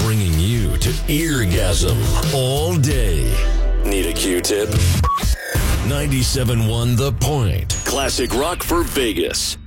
bringing you to eargasm all day. Need a Q-tip? 97.1 The Point. Classic rock for Vegas.